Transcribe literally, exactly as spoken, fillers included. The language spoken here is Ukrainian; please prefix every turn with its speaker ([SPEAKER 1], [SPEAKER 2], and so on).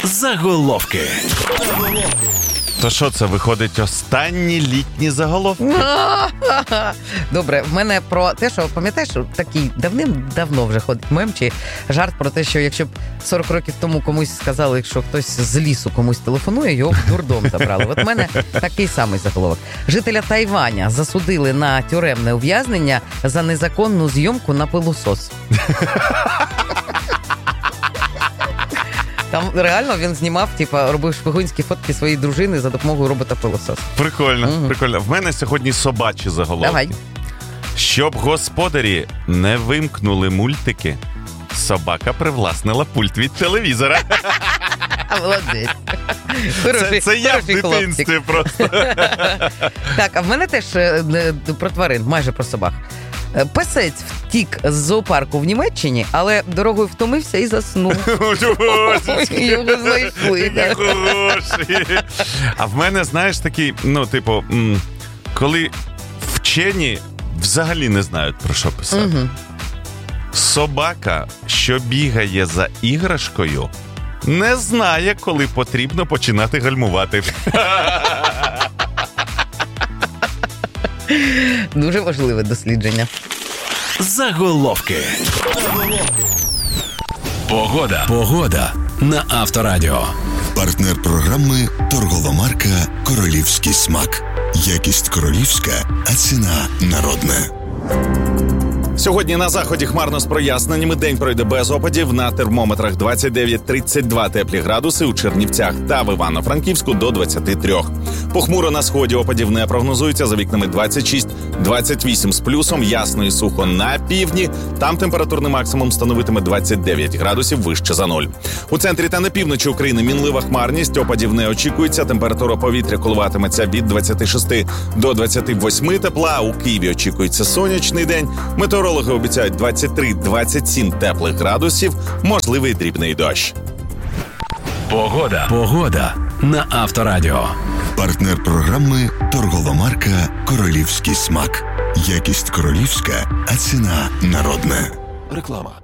[SPEAKER 1] Заголовки. То що це, виходить, останні літні заголовки?
[SPEAKER 2] Добре, в мене про те, що, пам'ятаєш, такий давним-давно вже ходить мем, чи жарт про те, що якщо б сорок років тому комусь сказали, що хтось з лісу комусь телефонує, його в дурдом забрали. От в мене такий самий заголовок. Жителя Тайваня засудили на тюремне ув'язнення за незаконну зйомку на пилосос. Там реально він знімав, типа, робив шпигунські фотки своєї дружини за допомогою робота-пилососу.
[SPEAKER 1] Прикольно,
[SPEAKER 2] Угу.
[SPEAKER 1] прикольно. В мене сьогодні собачі заголовки.
[SPEAKER 2] Давай.
[SPEAKER 1] Щоб господарі не вимкнули мультики, собака привласнила пульт від телевізора.
[SPEAKER 2] Молодець.
[SPEAKER 1] Це, це я в дитинстві просто.
[SPEAKER 2] Так, а в мене теж е, про тварин, майже про собак. Песець втік з зоопарку в Німеччині, але дорогою втомився і заснув. Його знайшли.
[SPEAKER 1] Які хороші. А в мене, знаєш, такий, ну, типу, м, коли вчені взагалі не знають, про що писати.
[SPEAKER 2] Угу.
[SPEAKER 1] Собака, що бігає за іграшкою, не знає, коли потрібно починати гальмувати.
[SPEAKER 2] Дуже важливе дослідження.
[SPEAKER 1] Заголовки.
[SPEAKER 3] Погода. Погода на Авторадіо.
[SPEAKER 4] Партнер програми торгова марка «Королівський смак». Якість королівська, а ціна народна.
[SPEAKER 1] Сьогодні на заході хмарно з проясненнями. День пройде без опадів. На термометрах двадцять дев'ять - тридцять два теплі градуси, у Чернівцях та в Івано-Франківську до двадцять три. Похмуро на сході, опадів не прогнозується, за вікнами двадцять шість - двадцять вісім з плюсом, ясно і сухо на півдні. Там температурний максимум становитиме двадцять дев'ять градусів вище за нуль. У центрі та на півночі України мінлива хмарність, опадів не очікується, температура повітря коливатиметься від двадцять шість до двадцять вісім тепла. У Києві очікується сонячний день. Метеорологи обіцяють двадцять три - двадцять сім теплих градусів, можливий дрібний дощ.
[SPEAKER 3] Погода. Погода на Авторадіо.
[SPEAKER 4] Партнер програми торгова марка «Королівський смак». Якість королівська, а ціна народна.
[SPEAKER 3] Реклама.